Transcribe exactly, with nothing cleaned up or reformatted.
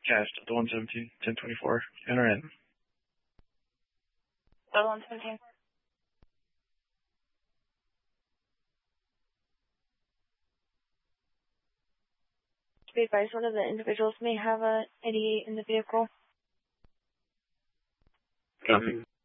Cast the one seventeen, ten twenty-four. Enter in. The one seventeen. To be advised, one of the individuals may have a eighty-eight in the vehicle. Copy.